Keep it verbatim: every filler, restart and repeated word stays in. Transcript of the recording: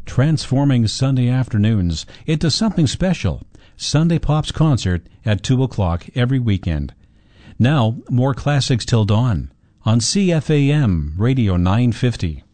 transforming Sunday afternoons into something special. Sunday Pops Concert at two o'clock every weekend. Now, more classics till dawn on C F A M Radio nine fifty.